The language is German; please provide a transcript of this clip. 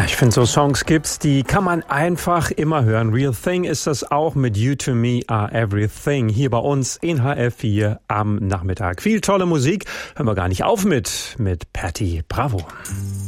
Ich finde, so Songs gibt's, die kann man einfach immer hören. Real Thing ist das auch mit You to Me Are Everything. Hier bei uns in HR4 am Nachmittag. Viel tolle Musik. Hören wir gar nicht auf mit Patti Bravo.